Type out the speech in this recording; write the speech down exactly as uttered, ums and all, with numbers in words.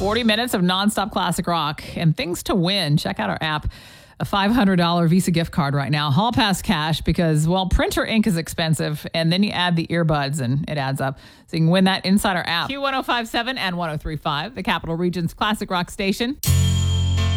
forty minutes of nonstop classic rock and things to win. Check out our app. A five hundred dollars Visa gift card right now. Hall Pass cash because, well, printer ink is expensive. And then you add the earbuds and it adds up. So you can win that inside our app. Q one oh five point seven and one oh three point five, the Capital Region's classic rock station.